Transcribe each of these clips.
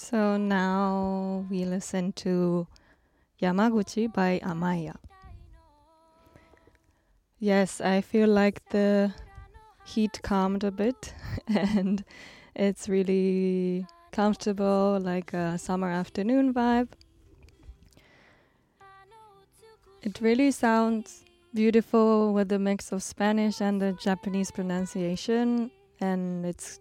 So now we listen to Yamaguchi by Amaya. Yes, I feel like the heat calmed a bit and it's really comfortable, like a summer afternoon vibe. It really sounds beautiful with the mix of Spanish and the Japanese pronunciation, and it's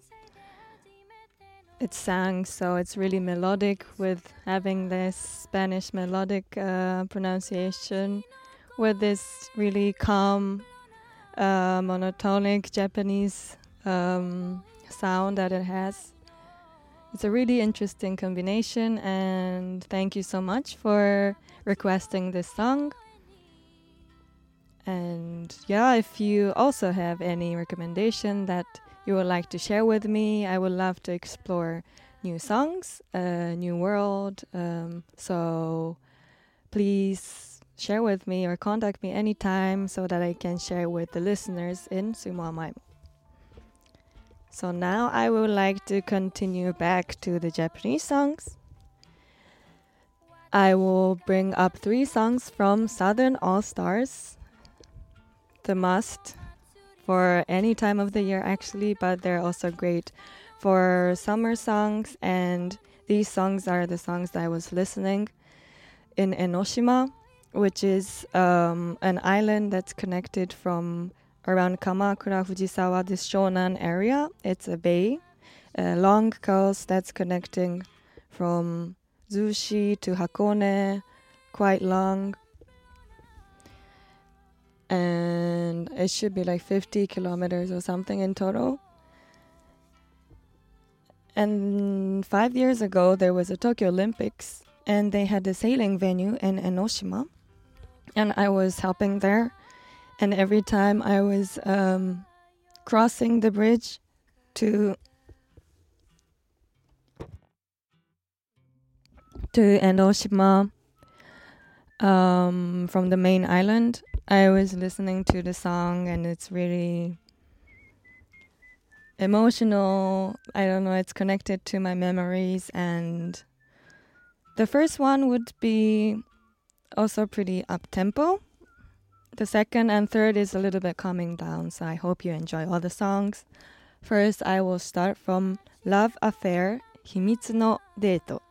sang, so it's really melodic with having this Spanish melodic pronunciation with this really calm monotonic Japanese sound that it has. It's a really interesting combination, and thank you so much for requesting this song. And yeah, if you also have any recommendation that you would like to share with me, I would love to explore new songs, new world. So please share with me or contact me anytime so that I can share with the listeners in Sumo Amaimo. So now I would like to continue back to the Japanese songs. I will bring up 3 songs from Southern All Stars. The must for any time of the year actually, but they're also great for summer songs, and these songs are the songs that I was listening in Enoshima, which is an island that's connected from around Kamakura, Fujisawa, this Shonan area. It's a bay, a long coast that's connecting from Zushi to Hakone, quite long. And it should be like 50 kilometers or something in total. And 5 years ago, there was a Tokyo Olympics, and they had a sailing venue in Enoshima. And I was helping there. And every time I was crossing the bridge to Enoshima from the main island, I was listening to the song, and it's really emotional. I don't know, it's connected to my memories. And the first one would be also pretty up-tempo. The second and third is a little bit calming down, so I hope you enjoy all the songs. First, I will start from Love Affair, Himitsu no Deito.